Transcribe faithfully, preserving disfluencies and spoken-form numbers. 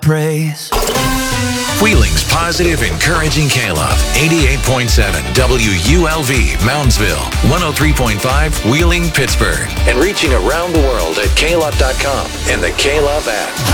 praise. Wheeling's positive, encouraging K-Love. eighty-eight point seven W U L V, Moundsville. one oh three point five, Wheeling, Pittsburgh. And reaching around the world at K Love dot com and the K-Love app.